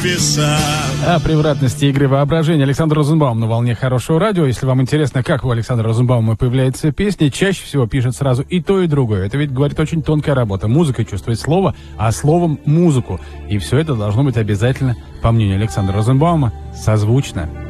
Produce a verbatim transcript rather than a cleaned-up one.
небеса. О превратности игры воображения. Александр Розенбаум на волне хорошего радио. Если вам интересно, как у Александра Розенбаума появляется песня, чаще всего пишет сразу и то, и другое. Это ведь, говорит, очень тонкая работа. Музыка чувствует слово, а словом музыку. И все это должно быть обязательно, по мнению Александра Розенбаума, созвучно.